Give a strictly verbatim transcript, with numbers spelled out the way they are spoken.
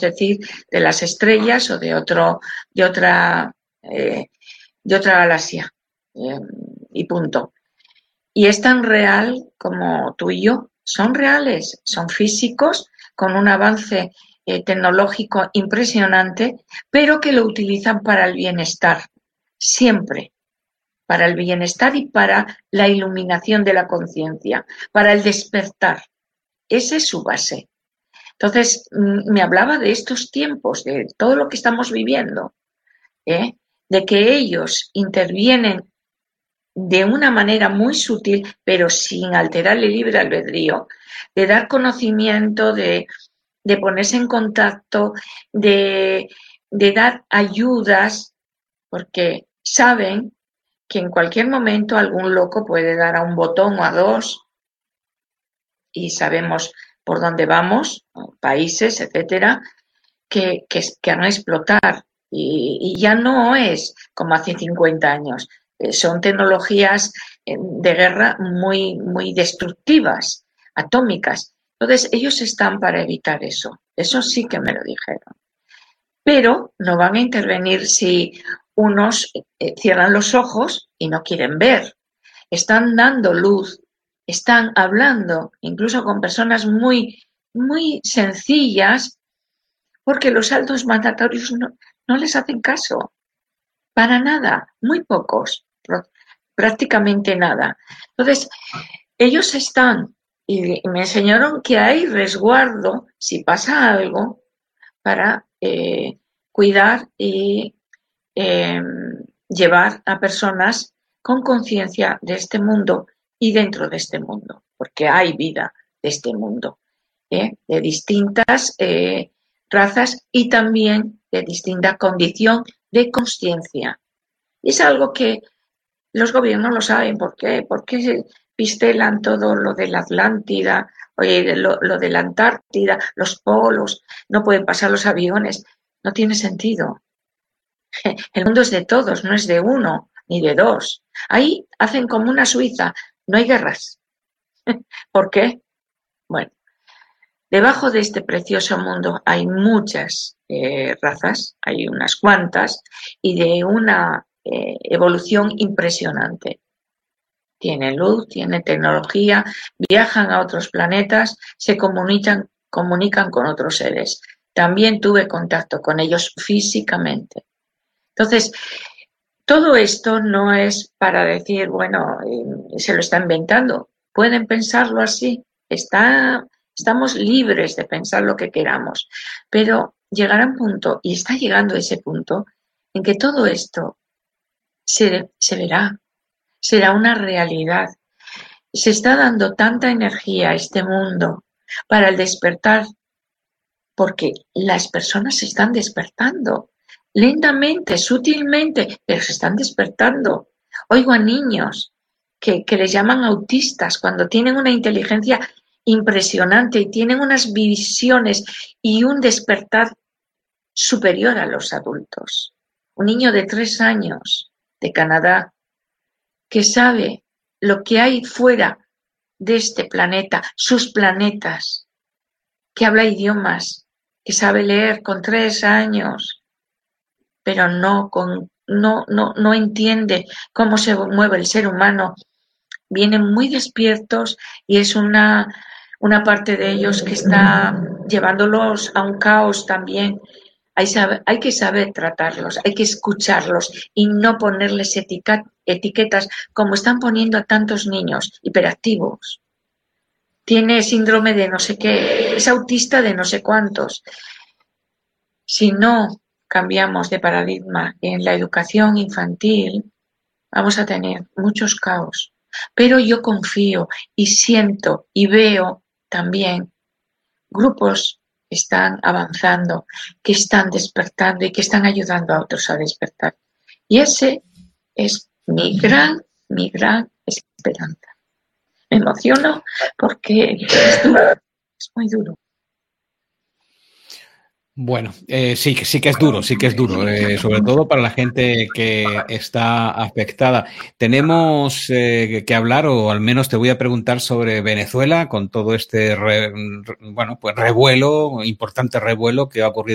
decir, de las estrellas o de otro, de otra, eh, de otra galaxia. Eh, y punto. Y es tan real como tú y yo. Son reales, son físicos, con un avance eh, tecnológico impresionante, pero que lo utilizan para el bienestar, siempre. Para el bienestar y para la iluminación de la conciencia, para el despertar. Esa es su base. Entonces, me hablaba de estos tiempos, de todo lo que estamos viviendo, ¿eh? De que ellos intervienen de una manera muy sutil, pero sin alterar el libre albedrío, de dar conocimiento, de, de ponerse en contacto, de, de dar ayudas, porque saben que en cualquier momento algún loco puede dar a un botón o a dos, y sabemos por dónde vamos, países, etcétera, que, que, que van a explotar. Y, y ya no es como hace cincuenta años. Son tecnologías de guerra muy, muy destructivas, atómicas. Entonces, ellos están para evitar eso. Eso sí que me lo dijeron. Pero no van a intervenir si unos eh, cierran los ojos y no quieren ver. Están dando luz, están hablando, incluso con personas muy, muy sencillas, porque los altos mandatarios no, no les hacen caso. Para nada, muy pocos, prácticamente nada. Entonces, ellos están, y me enseñaron que hay resguardo, si pasa algo, para eh, cuidar y eh, llevar a personas con conciencia de este mundo y dentro de este mundo, porque hay vida de este mundo, ¿eh? De distintas eh, razas y también de distinta condición de consciencia. Es algo que los gobiernos lo saben. ¿Por qué? Porque pistelan todo lo de la Atlántida, oye, lo, lo de la Antártida, los polos, no pueden pasar los aviones. No tiene sentido. El mundo es de todos, no es de uno ni de dos. Ahí hacen como una Suiza, no hay guerras. ¿Por qué? Bueno, debajo de este precioso mundo hay muchas eh, razas, hay unas cuantas, y de una eh, evolución impresionante. Tienen luz, tienen tecnología, viajan a otros planetas, se comunican, comunican con otros seres. También tuve contacto con ellos físicamente. Entonces, todo esto no es para decir, bueno, eh, se lo está inventando. Pueden pensarlo así. Está, estamos libres de pensar lo que queramos. Pero llegará un punto, y está llegando ese punto, en que todo esto se, se verá. Será una realidad. Se está dando tanta energía a este mundo para el despertar, porque las personas se están despertando. Lentamente, sutilmente, pero se están despertando. Oigo a niños que, que les llaman autistas cuando tienen una inteligencia impresionante y tienen unas visiones y un despertar superior a los adultos. Un niño de tres años de Canadá que sabe lo que hay fuera de este planeta, sus planetas, que habla idiomas, que sabe leer con tres años, pero no, con, no, no, no entiende cómo se mueve el ser humano. Vienen muy despiertos y es una, una parte de ellos que está llevándolos a un caos también. Hay, saber, hay que saber tratarlos, hay que escucharlos y no ponerles etica, etiquetas como están poniendo a tantos niños hiperactivos. Tiene síndrome de no sé qué, es autista de no sé cuántos. Si no cambiamos de paradigma en la educación infantil, vamos a tener muchos caos. Pero yo confío y siento y veo también grupos que están avanzando, que están despertando y que están ayudando a otros a despertar. Y ese es mi gran, mi gran esperanza. Me emociono porque es duro, es muy duro. Bueno, eh, sí, sí que es duro, sí que es duro, eh, sobre todo para la gente que está afectada. Tenemos eh, que hablar, o al menos te voy a preguntar sobre Venezuela, con todo este re, bueno, pues revuelo, importante revuelo que ha ocurrido